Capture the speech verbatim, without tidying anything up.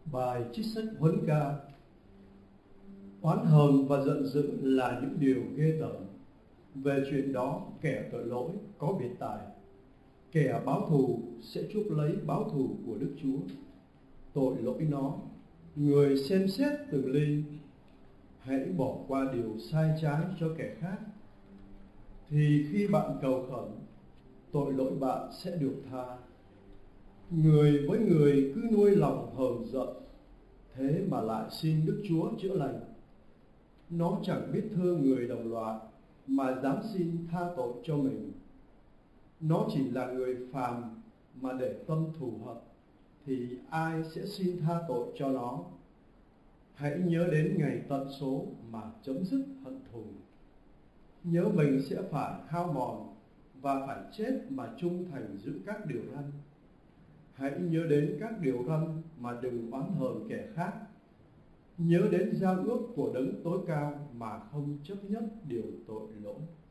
Bài trích sách Huấn Ca. Oán hờn và giận dữ là những điều ghê tởm. Về chuyện đó, kẻ tội lỗi có biệt tài. Kẻ báo thù sẽ chuốc lấy báo thù của Đức Chúa. Tội lỗi nó, người xem xét từng ly. Hãy bỏ qua điều sai trái cho kẻ khác, thì khi bạn cầu khẩn, tội lỗi bạn sẽ được tha. Người với người cứ nuôi lòng hờn giận, thế mà lại xin Đức Chúa chữa lành. Nó chẳng biết thương người đồng loại, mà dám xin tha tội cho mình. Nó chỉ là người phàm mà để tâm thù hận, thì ai sẽ xin tha tội cho nó? Hãy nhớ đến ngày tận số mà chấm dứt hận thù. Nhớ mình sẽ phải hao mòn và phải chết mà trung thành giữ các điều răn. Hãy nhớ đến các điều răn mà đừng oán hờn kẻ khác. Nhớ đến giao ước của Đấng tối cao mà không chấp nhất điều tội lỗi.